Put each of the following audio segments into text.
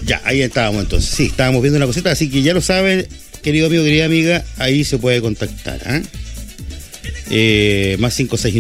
Ya, ahí estábamos entonces. Sí, estábamos viendo una cosita, así que ya lo saben, querido amigo, querida amiga, ahí se puede contactar. Más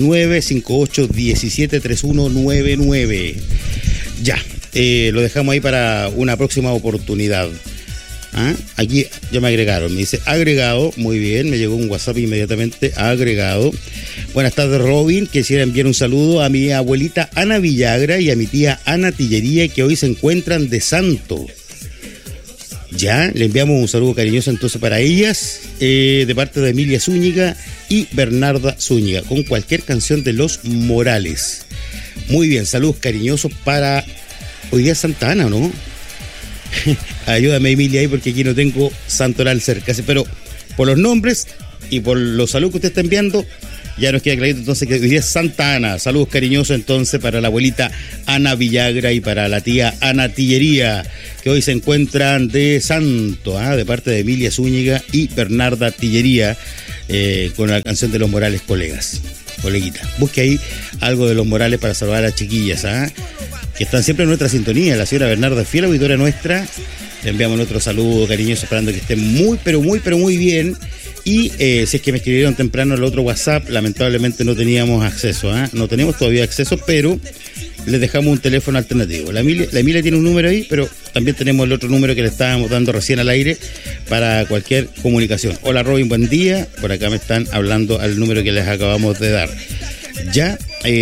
569-5817-3199. Ya, lo dejamos ahí para una próxima oportunidad. Aquí ya me agregaron, me dice agregado, muy bien, me llegó un WhatsApp inmediatamente, agregado. Buenas tardes, Robin, quisiera enviar un saludo a mi abuelita Ana Villagra y a mi tía Ana Tillería, que hoy se encuentran de santo. Ya, le enviamos un saludo cariñoso entonces para ellas, de parte de Emilia Zúñiga y Bernarda Zúñiga, con cualquier canción de Los Morales. Muy bien, saludos cariñosos para... Hoy día es Santa Ana, ¿no? Ayúdame, Emilia, ahí porque aquí no tengo santoral cerca, pero por los nombres y por los saludos que usted está enviando, ya nos queda clarito entonces que hoy día es Santa Ana. Saludos cariñosos entonces para la abuelita Ana Villagra y para la tía Ana Tillería, que hoy se encuentran de santo, de parte de Emilia Zúñiga y Bernarda Tillería, con la canción de Los Morales, coleguita. Busque ahí algo de Los Morales para saludar a las chiquillas, que están siempre en nuestra sintonía. La señora Bernarda, fiel auditoria nuestra, le enviamos nuestro saludo cariñoso, esperando que estén muy, pero muy bien. Y si es que me escribieron temprano al otro WhatsApp, lamentablemente no teníamos acceso, no tenemos todavía acceso, pero les dejamos un teléfono alternativo. La Emilia tiene un número ahí, pero también tenemos el otro número que le estábamos dando recién al aire para cualquier comunicación. Hola Robin, buen día. Por acá me están hablando al número que les acabamos de dar. Ya,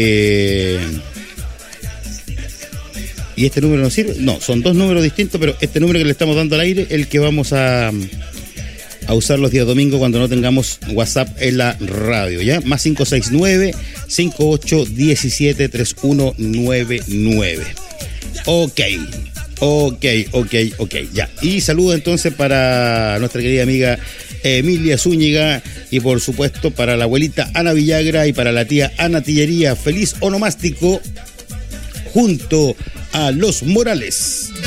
¿y este número no sirve? No, son dos números distintos, pero este número que le estamos dando al aire es el que vamos a usar los días domingos cuando no tengamos WhatsApp en la radio, ¿ya? Más 569-5817-3199. Ok, ya. Y saludo entonces para nuestra querida amiga Emilia Zúñiga y por supuesto para la abuelita Ana Villagra y para la tía Ana Tillería. Feliz onomástico junto a Los Morales.